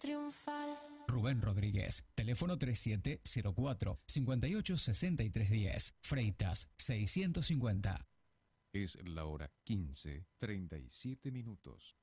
triunfal. Rubén Rodríguez, teléfono 3704-586310, Freitas 650. Es la hora 15:37.